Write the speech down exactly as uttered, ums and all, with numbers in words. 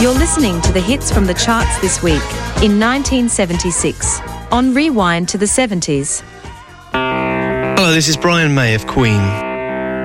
You're listening to the hits from the charts this week in nineteen seventy-six on Rewind to the seventies. Hello, this is Brian May of Queen.